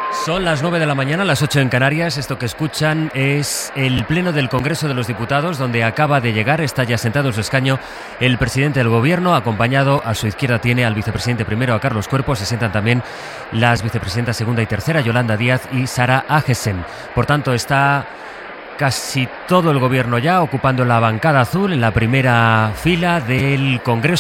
Son las 9 de la mañana, las 8 en Canarias. Esto que escuchan es el Pleno del Congreso de los Diputados, donde acaba de llegar, está ya sentado en su escaño, el presidente del Gobierno. Acompañado a su izquierda tiene al vicepresidente primero, a Carlos Cuerpo. Se sientan también las vicepresidentas segunda y tercera, Yolanda Díaz y Sara Agesen. Por tanto, está casi todo el Gobierno ya ocupando la bancada azul en la primera fila del Congreso.